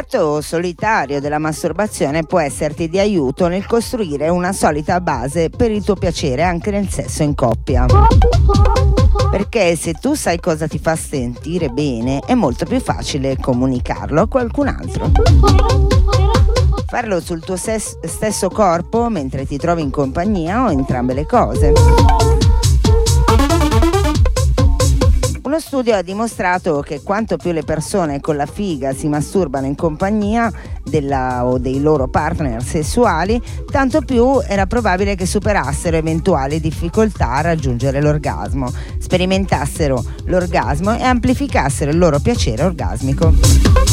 L'atto solitario della masturbazione può esserti di aiuto nel costruire una solida base per il tuo piacere anche nel sesso in coppia. Perché se tu sai cosa ti fa sentire bene, è molto più facile comunicarlo a qualcun altro. Farlo sul tuo stesso corpo mentre ti trovi in compagnia o entrambe le cose. Uno studio ha dimostrato che quanto più le persone con la figa si masturbano in compagnia o dei loro partner sessuali, tanto più era probabile che superassero eventuali difficoltà a raggiungere l'orgasmo, sperimentassero l'orgasmo e amplificassero il loro piacere orgasmico.